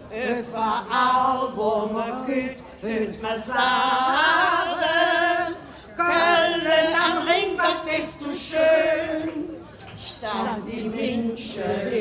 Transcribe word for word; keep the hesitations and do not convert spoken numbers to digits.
Überall, wo man geht, hört man sagen, Köln am Ring, was bist du schön. Stand die Menschen